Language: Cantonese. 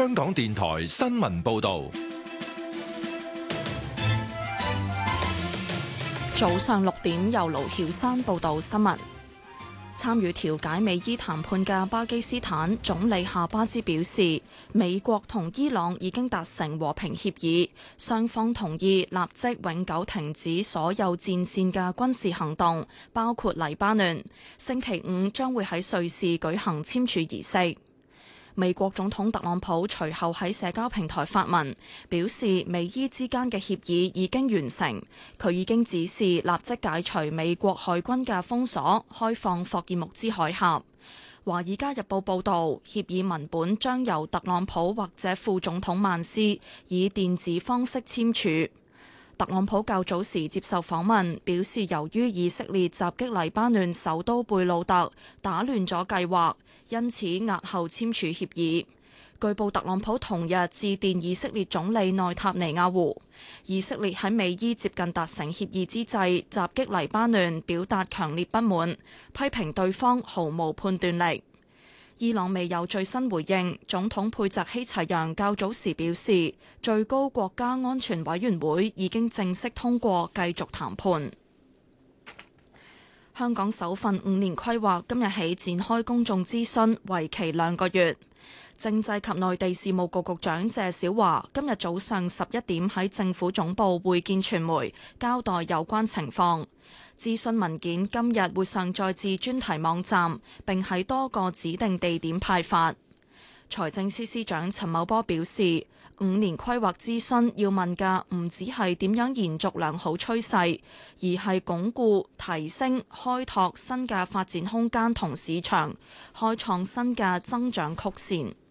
香港電台新聞報道。 早上6點，由盧曉山報道新聞。參與調解美伊談判嘅巴基斯坦總理夏巴茲表示，美國同伊朗已經達成和平協議，雙方同意立即永久停止所有戰線嘅軍事行動，包括黎巴嫩。星期五將會喺瑞士舉行簽署儀式。美國總統特朗普隨後喺社交平台發文，表示美伊之間嘅協議已經完成，佢已經指示立即解除美國海軍嘅封鎖，開放霍爾木茲海峽。華爾街日報報導，協議文本將由特朗普或者副總統曼斯以電子方式簽署。特朗普較早時接受訪問，表示由於以色列襲擊黎巴嫩首都貝魯特，打亂咗計劃，因此押後簽署協議。據報特朗普同日致電以色列總理內塔尼亞胡。以色列喺美伊接近達成協議之際襲擊黎巴嫩，表達強烈不滿，批評對方毫無判斷力。伊朗未有最新回應，總統佩澤希齊揚較早時表示，最高國家安全委員會已經正式通過繼續談判。香港首份5年規劃今日起展開公眾諮詢，為期2個月。政制及內地事務局局長謝小華今日早上11點喺政府總部會見傳媒，交代有關情況。諮詢文件今日會上載至專題網站，並喺多個指定地點派發。財政司司長陳茂波表示，5年規劃諮詢要問嘅唔只係點樣延續良好趨勢，而係鞏固、提升、開拓新嘅發展空間同市場，開創新嘅增長曲線。